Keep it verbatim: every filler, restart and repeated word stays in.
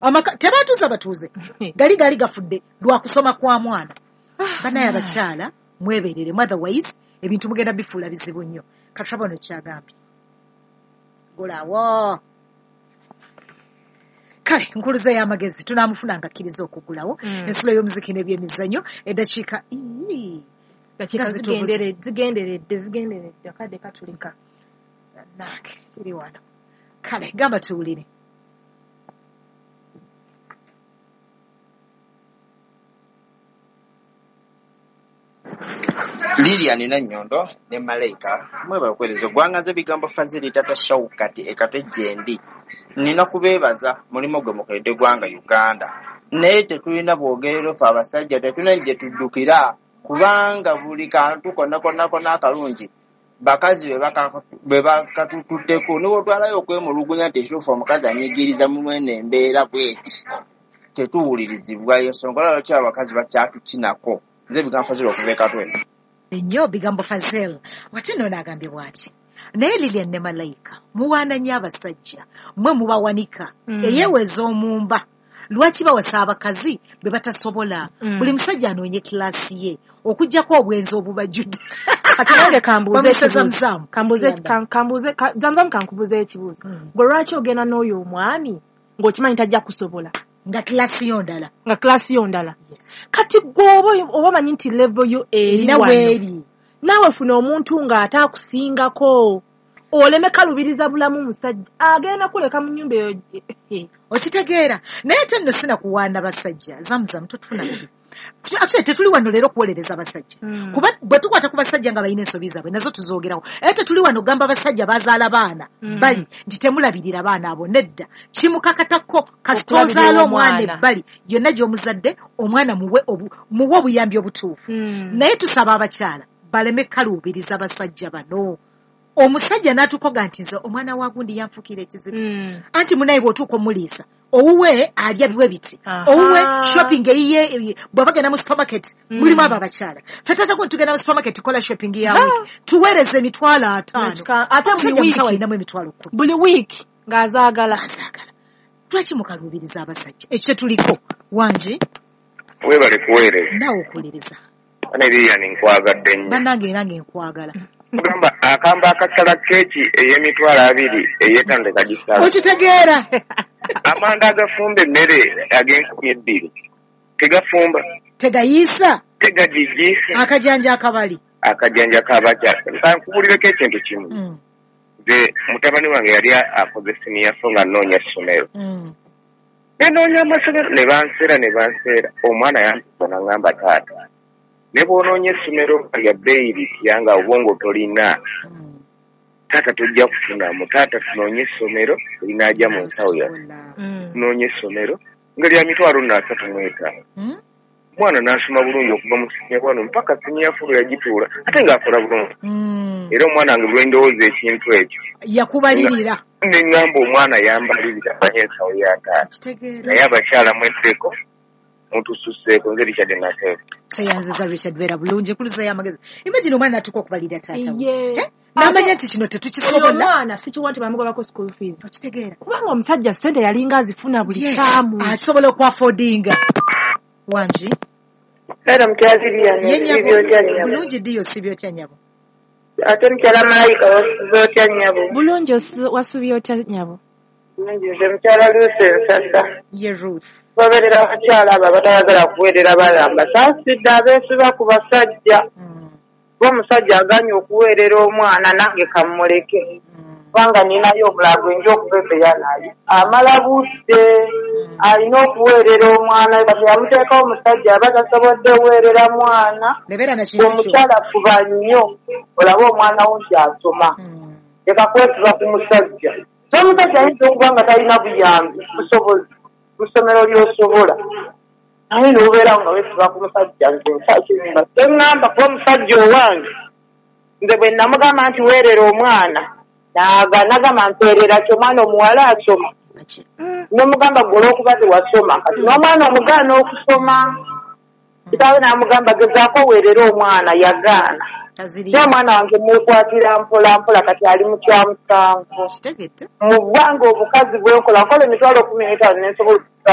amaka tebatuza batuze gali gali gafudde lwa kusoma kwa mwana banaye abakyala mweberere otherwise ebintu mugenda bifuula bizibu nnyo katrabono kyagambye gulawo kale nkuluze y'amagezi tunaamufuna nga akkiriza okugulawo mm. ensulo y'omuziki n'ebyemizannyo eddakiika dakiika zigenderedde zigenderedde zigenderedde akadde katulika nange kiri wano kale gamba tuwulire Lilian Nanyondo ne Malaika mweba okwereza gwangaze ebigambo Fazili Tata Shaukati ekate jendi nina kubebaza mulimo gwe mukedde gwanga Uganda naye tetulina bwogerero fa abasajja tetulina nje tuddukira kubanga buli kantu konna konna konna akalungi bakazi be bakatututteko niwo twalayo okwemulugunya nti ekituufu omukazi anyigiriza mu mwene embeera bweti tetuwulirizibwa ensonga lwaki abakazi bakyatukinako nze ebigambo Fazili okubeeka twena ennyo bigambo Fazil wate nno n'agambye bw'ati naye Lilian ne Malaika muwaana nnyo abasajja mmwe mubawanika mm. eyeeweza omumba lwaki bawasa abakazi be batasobola mm. buli musajja anoonye kilaasi ye okuggyako obwenzi obubajjudde kati nange kambuuze ekibuuzo kambuuze kambuuze zamzamu kankubuuza ekibuuzo gwe lwaki ogenda n'oyo omwami ng'okimanyi tajja kusobola nga klasi yondala nga klasi yondala yes. Kati gwoba oba manyi nti level yo eri wano nawe funa omuntu nga atakusingako oleme kalubiriza bulamu musajja agenda kuleka mu nyumba eyo okitegeera naye tenno sina kuwaana basajja zamzamu totufuna bubi ate tetuli wano leero kuwolereza abasajja mm. kuba bwe tukwata ku basajja nga balina ensobi zaabwe nazo tuzoogerawo ate tetuli wano gamba basajja bazaala baana mm. bali nti temulabirira baana abo nedda kimukakatakko kasitoozaala omwana ebbali yonna gy'omuzadde omwana muwe muwe obuyambi obutuufu mm. naye tusaba abakyala baleme kaluubiriza basajja bano omusajja n'atukoga nti nze omwana wa gundi yanfukira ekizibu mm. anti munaye bw'otuuka omuliisa owuwe alya biwe biti owuwe shopping eyiye bw'aba genda mu supermarket mm. mulimu abo abakyala fe tatako tugenda mu supermarket kola shopping ya week tuweereze emitwalo ataano ate buli week alinamu emitwalo kkumi buli week ng'azaagala azaagala lwaki mukaluubiriza abasajja ekyo kye tuliko wangi weebale kuweereza naawe okuwuliriza ane Lilian nkwagadde nnyo bannange era ngenkwagala Mugamba akamba akasala keeki ey'emitwalo abiri ey'etaano tegagisala. Okitegeera. Amanda agafumba emmere ag'enkumi ebbiri tegafumba. Tegayiisa. Tegagigiisa. Akajanja akabali. Akajanja kabakyala. Nkankubulireko ekintu kimu. Mm. Nze mutabani wange yali akoze siniya so nga nnoonya essomero. Mm. Ne noonya amasomero ne banseera ne banseera omwana yampisa n'angamba taata. Ne bw'onoonya essomero lya bbeeyi yanga obwongo tolina mm. taata tojja kufunamu taata tunoonye essomero olina ajja mu nsawo yaffe mm. tunoonye essomero nga lya mitwalo nno asatu mu etaano mm. mwana n'asoma bulungi okuva mu siniya wano mpaka siniya fulu yagituula ate ng'akola bulungi mm. era omwana wange bwe ndowooza ekintu ekyo yakubalirira ne ŋŋamba omwana yambalirira manye ensawo ya taata naye abakyala mweddeko mutususseeko nze Richard Nateeko sayanziza Richard Vera bulungi kuluza y'amagezi imagine omwana atuka okubalirira taata we n'amanya nti kino tetukisobola omwana sikiwa nti bamugobako school fees okitegeera kubanga omusajja ssente yalinga azifuna buli kaamu asobola okwafoodinga wangi era mukyaziriya yenyabo bulungi diyo sibyo otya nyabo ate mukyala Malayika wasuubye otya nyabo bulungi wasuubye otya nyabo bulungi nze mukyala Ruth Ensasa ye Ruth baberera abakyala abo abatayagala kuweerera balamba saasidde abeesiba ku basajja omusajja aganye okuweerera omwana nange kamuleke kubanga ninayo obulago nja okubebeya naye amala budde alina okuweerera omwana kati yamuteekawo omusajja aba tasobodde weerera mwana omukyala fuba nnyo olabe omwana wo nti asoma leka kwesiba ku musajja so omusajja ayinza okuba nga talina buyambi busobozi lusomero lyosobola naye n'obeera nga weesiba ku musajja nze nsakirimba teŋŋamba kuba omusajja owange nze bwe namugamba nti weerera omwana naaga nagamba mpeerera ki omwana omuwala asoma n'omugamba gwe olw'okuba tewasoma kati n'omwana omugaana okusoma kitaawe n'amugamba gezaako weerera omwana yagaana naye omwana wange mukwatira mpola mpola kati ali mu kya musanvu mu bwange obukazi bwenkola nkola emitwalo kumi n'etaano nensobola